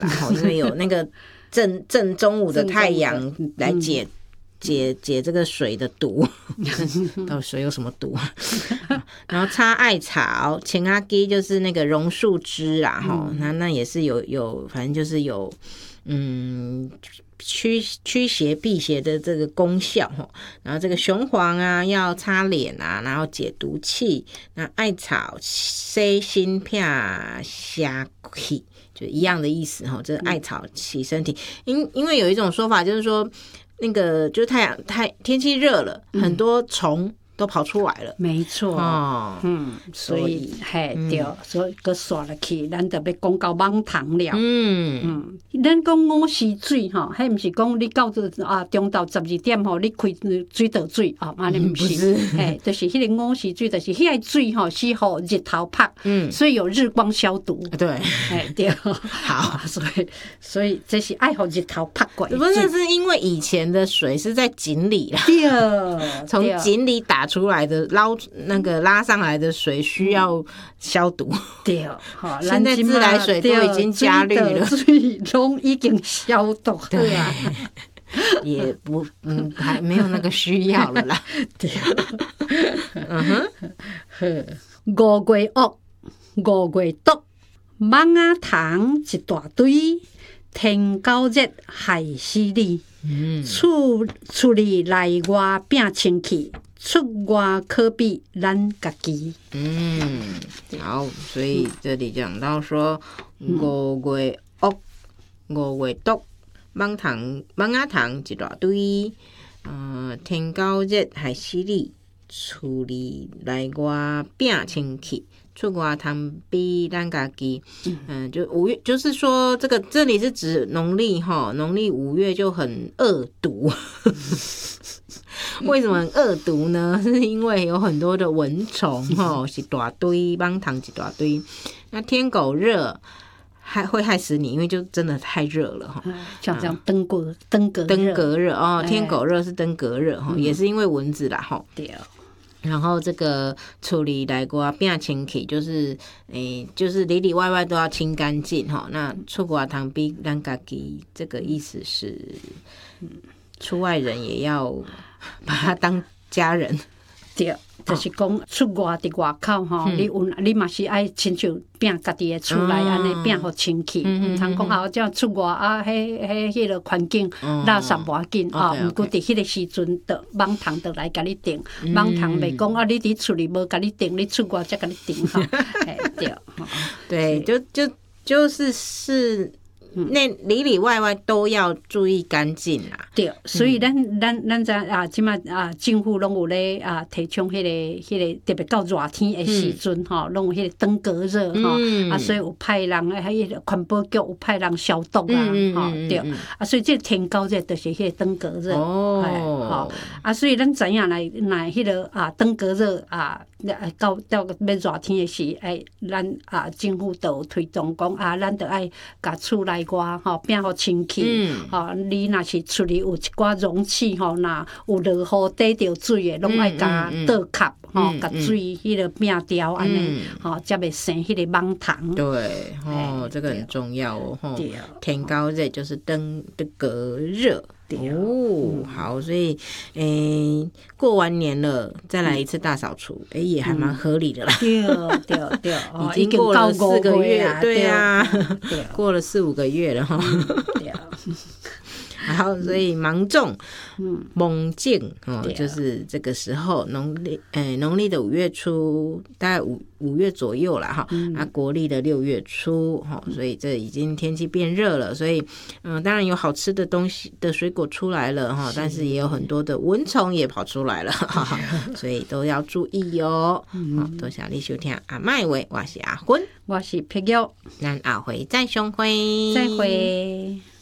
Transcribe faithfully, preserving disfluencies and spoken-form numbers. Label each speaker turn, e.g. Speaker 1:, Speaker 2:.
Speaker 1: 啦，因为有那个正正中午的太阳来解。解解这个水的毒，到底水有什么毒？然后擦艾草，青阿基就是那个榕树枝啊，哈、嗯，那那也是有有，反正就是有嗯驱驱邪辟邪的这个功效哈。然后这个雄黄啊要擦脸啊，然后解毒气。那艾草洗心片下气，就一样的意思哈。这个艾草洗身体，因因为有一种说法就是说。那个就是太阳太天气热了，嗯、很多虫都跑出来了。
Speaker 2: 没错，哦、嗯，所以嘿、嗯、对，所以佮刷落去，咱就要讲到蠓糖了。嗯嗯，咱讲午时水吼，迄毋是讲你到啊中昼十二点吼，你开水道水啊，安尼毋是，嘿，就是迄个午时水，就是迄个水吼，是互日头晒，嗯，所以有日光消毒。
Speaker 1: 对，
Speaker 2: 哎对，好，所以所以这是爱互日头晒过。
Speaker 1: 不是，是因为以前的水是在井里啦，对，从井里打出来的捞那个拉上来的水需要消毒。对，现在自来水都已经加氯了，
Speaker 2: 水都已经消毒了。对啊，
Speaker 1: 也不嗯还没有那个需要了啦。对，嗯
Speaker 2: 哼，五月恶，五月毒，蠓仔虫一大堆，天狗热害死你。嗯，厝厝里内外变清气。出外可比咱家己。
Speaker 1: 嗯，好，所以这里讲到说，五月恶，五月毒，蠓虫蠓仔虫一大堆，呃，天狗热害死你，厝里内外变清气。出外通比咱家己，嗯，就五月，就是说这个这里是指农历哈，农历五月就很恶毒。为什么很恶毒呢？是因为有很多的蚊虫哈，一大堆，蠓虫一大堆。那天狗热还会害死你，因为就真的太热了哈。
Speaker 2: 像这样登革登革
Speaker 1: 登革热哦，天狗热是登革热哈，也是因为蚊子啦哈。对。然后这个处理来过变清气，就是诶、欸，就是里里外外都要清干净哈。那出国堂比咱家己，这个意思是，嗯，出外人也要把他当家人。
Speaker 2: 对，就是讲出外伫外口吼，你有你嘛是爱亲像变家己的厝内安尼变互清气，毋通讲啊，这样出外啊，迄迄迄个环境垃圾无要紧啊，毋过伫迄个时阵，的蠓虫就来甲你叮，蠓虫袂讲啊，你伫厝里无甲你叮，你出外才甲你叮吼，对，
Speaker 1: 对，就就就是是。那里里外外都要注意干净啦。
Speaker 2: 对，所以咱咱咱在啊，即马啊，政府拢有咧啊，提倡迄个迄个，特别到热天的时阵吼，拢有迄个登革热吼，啊，所以有派人诶，迄个环保局有派人消毒啦，吼，对，啊，所以这天狗热就是迄个登革热，哦，啊，所以咱知影来来迄个啊，登革热啊。到到要热天的时，哎，咱啊政府都有推动讲啊，咱得爱甲厝内外吼变互清气，吼、嗯，你若是厝里有一寡容器吼，若有落雨滴着水的，拢爱甲倒卡吼，甲水迄个变掉安尼，吼，才袂生迄个蠓虫。
Speaker 1: 对，哦，这个很重要哦，吼，天高热就是登登革热。哦，好，所以诶、欸，过完年了，再来一次大扫除，诶、欸，也还蛮合理的啦。
Speaker 2: 对对对，
Speaker 1: 已经过了四个月，对啊，过了四五个月了哈。对啊。好，所以芒种、猛境哦，就是这个时候，农历诶，农历的五月初，大概五五月左右啦哈。啊，国历的六月初哈，所以这已经天气变热了，所以嗯，当然有好吃的东西的水果出来了哈，但是也有很多的蚊虫也跑出来了，所以都要注意哟。好，多谢你收听阿麦话，我是阿芬，
Speaker 2: 我是碧玉，
Speaker 1: 咱下回再相会，
Speaker 2: 再会。